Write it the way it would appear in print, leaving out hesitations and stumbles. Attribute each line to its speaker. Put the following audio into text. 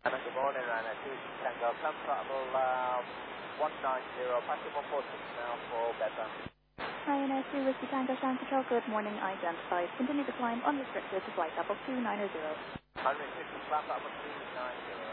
Speaker 1: Good morning, Ryanair 2 Tango, comfortable 190, passing 146 now for Beta.
Speaker 2: Ryanair 2 Whiskey Tango Sound Control, good morning, identified. Continue to climb unrestricted to flight level 290.
Speaker 1: Unrestricted, flight level 290.